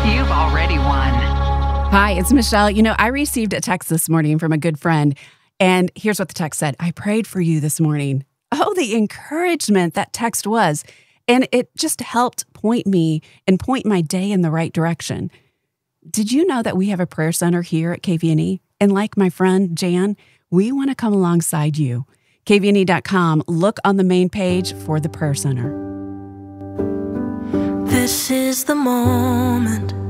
You've already won. Hi, it's Michelle. I received a text this morning from a good friend, and here's what the text said. I prayed for you this morning. Oh, the encouragement that text was. And it just helped point my day in the right direction. Did you know that we have a prayer center here at KVNE? And like my friend Jan, we want to come alongside you. KVNE.com, look on the main page for the prayer center. This is the moment